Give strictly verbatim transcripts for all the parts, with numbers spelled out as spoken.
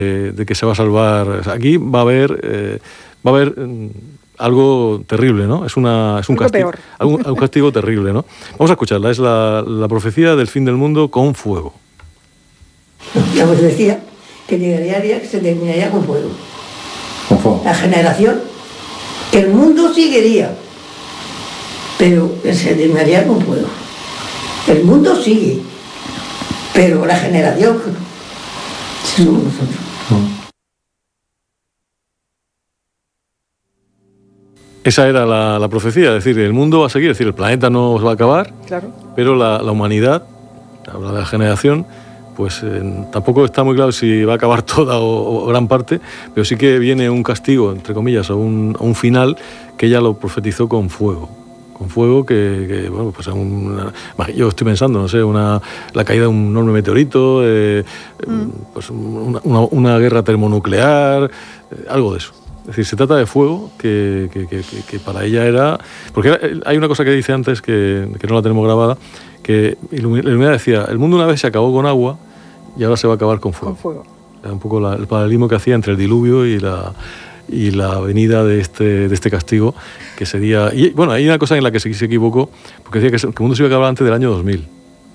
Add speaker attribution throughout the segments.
Speaker 1: eh, de que se va a salvar. O sea, aquí va a haber, eh, va a haber eh, algo terrible, ¿no? Es, una, es un, castigo, un, un castigo terrible, ¿no? Vamos a escucharla. Es la, la profecía del fin del mundo con fuego.
Speaker 2: La profecía que llegaría el día que se terminaría con fuego.
Speaker 3: Con fuego.
Speaker 2: La generación, que el mundo seguiría, pero se terminaría con fuego. El mundo sigue, pero la generación somos nosotros.
Speaker 1: Esa era la, la profecía, es decir, el mundo va a seguir, es decir, el planeta no se va a acabar,
Speaker 4: claro.
Speaker 1: pero la, la humanidad, habla de la generación, pues eh, tampoco está muy claro si va a acabar toda o, o gran parte, pero sí que viene un castigo, entre comillas, o un, un final que ella lo profetizó con fuego. Con fuego que, que bueno, pues una, yo estoy pensando, no sé, una, la caída de un enorme meteorito, eh, mm. pues una, una, una guerra termonuclear, eh, algo de eso. Es decir, se trata de fuego que, que, que, que para ella era... Porque era, hay una cosa que dice antes, que, que no la tenemos grabada, que la Iluminada decía, el mundo una vez se acabó con agua y ahora se va a acabar con fuego.
Speaker 4: Con fuego.
Speaker 1: Era un poco la, el paralelismo que hacía entre el diluvio y la, y la venida de este, de este castigo, que sería... Y bueno, hay una cosa en la que se, se equivocó, porque decía que, se, que el mundo se iba a acabar antes del año dos mil.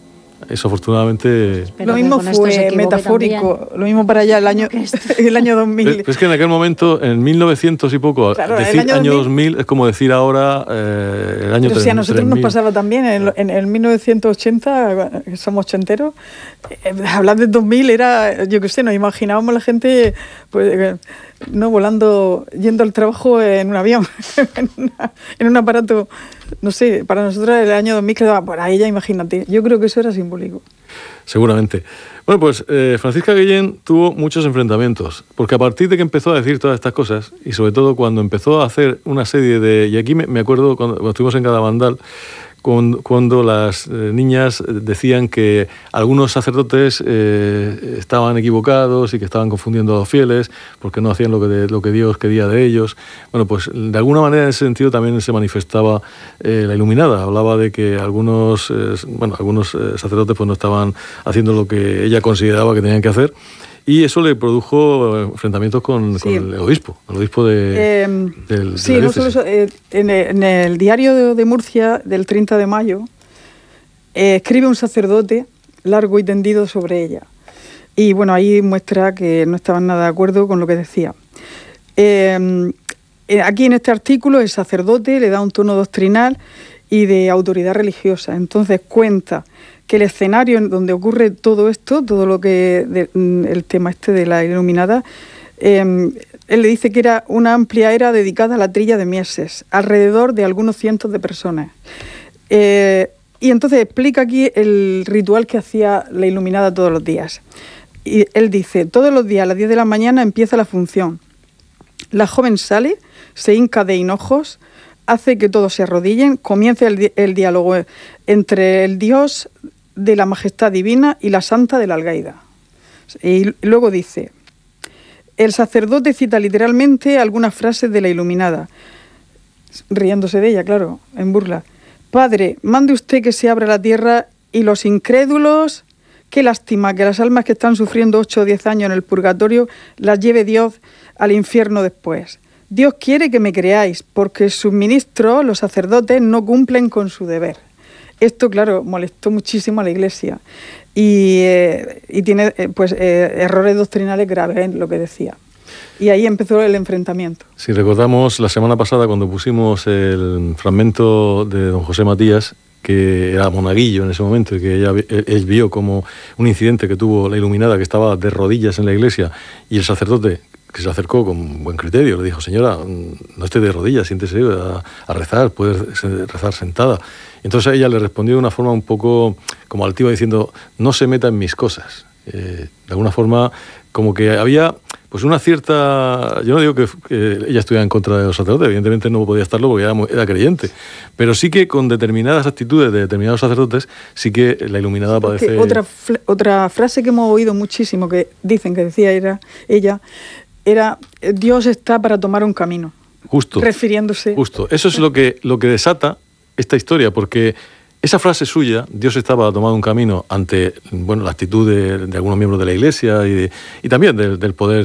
Speaker 1: Eso afortunadamente...
Speaker 4: Lo mismo fue metafórico, también. Lo mismo para allá el año, el año dos mil.
Speaker 1: Es, es que en aquel momento, en mil novecientos y poco, claro, decir año, año dos mil es como decir ahora eh, el año tres mil.
Speaker 4: Pero si a nosotros tres mil. Nos pasaba también, en, en el mil novecientos ochenta, somos ochenteros, eh, hablar de dos mil era, yo qué sé, nos imaginábamos la gente pues no volando, yendo al trabajo en un avión, en, una, en un aparato, no sé, para nosotros el año dos mil quedaba por ahí, ya imagínate. Yo creo que eso era simbólico.
Speaker 1: Seguramente. Bueno, pues eh, Francisca Guillén tuvo muchos enfrentamientos, porque a partir de que empezó a decir todas estas cosas, y sobre todo cuando empezó a hacer una serie de... Y aquí me, me acuerdo cuando, cuando estuvimos en Gadabandal, cuando, cuando las eh, niñas decían que algunos sacerdotes eh, estaban equivocados y que estaban confundiendo a los fieles porque no hacían lo que, de, lo que Dios quería de ellos. Bueno, pues de alguna manera en ese sentido también se manifestaba eh, la Iluminada. Hablaba de que algunos, eh, bueno, algunos eh, sacerdotes pues no estaban haciendo lo que ella consideraba que tenían que hacer. Y eso le produjo enfrentamientos con, sí. con el obispo, el obispo de,
Speaker 4: eh,
Speaker 1: del,
Speaker 4: sí,
Speaker 1: de la
Speaker 4: no solo eso, eh, en, el, en el diario de, de Murcia del treinta de mayo eh, escribe un sacerdote largo y tendido sobre ella. Y bueno, ahí muestra que no estaban nada de acuerdo con lo que decía. Eh, eh, aquí en este artículo el sacerdote le da un tono doctrinal y de autoridad religiosa. Entonces cuenta que el escenario en donde ocurre todo esto, todo lo que de, el tema este de la Iluminada, eh, él le dice que era una amplia era dedicada a la trilla de Mieses, alrededor de algunos cientos de personas. Eh, y entonces explica aquí el ritual que hacía la Iluminada todos los días. Y él dice, todos los días a las diez de la mañana empieza la función. La joven sale, se hinca de hinojos, hace que todos se arrodillen, comienza el, el diálogo entre el Dios de la majestad divina y la santa de la algaida. Y luego dice, el sacerdote cita literalmente algunas frases de la Iluminada, riéndose de ella, claro, en burla. Padre, mande usted que se abra la tierra y los incrédulos, qué lástima que las almas que están sufriendo ocho o diez años en el purgatorio las lleve Dios al infierno después. Dios quiere que me creáis, porque sus ministros, los sacerdotes, no cumplen con su deber. Esto, claro, molestó muchísimo a la Iglesia y, eh, y tiene eh, pues eh, errores doctrinales graves en lo que decía. Y ahí empezó el enfrentamiento.
Speaker 1: Si recordamos la semana pasada cuando pusimos el fragmento de don José Matías, que era monaguillo en ese momento y que ella, él, él vio como un incidente que tuvo la Iluminada, que estaba de rodillas en la iglesia, y el sacerdote, que se acercó con buen criterio, le dijo, señora, no esté de rodillas, siéntese a, a rezar, puede rezar sentada. Entonces ella le respondió de una forma un poco como altiva, diciendo, no se meta en mis cosas. Eh, de alguna forma, como que había pues una cierta... Yo no digo que, que ella estuviera en contra de los sacerdotes, evidentemente no podía estarlo porque era, era creyente, pero sí que con determinadas actitudes de determinados sacerdotes, sí que la Iluminada
Speaker 4: porque
Speaker 1: parece...
Speaker 4: Otra, otra frase que hemos oído muchísimo, que dicen que decía era, ella, era, Dios está para tomar un camino.
Speaker 1: Justo.
Speaker 4: Refiriéndose...
Speaker 1: Justo. Eso es lo que, lo que desata esta historia, porque Esa frase suya, Dios estaba tomando un camino ante, bueno, la actitud de, de algunos miembros de la Iglesia y, de, y también del, del poder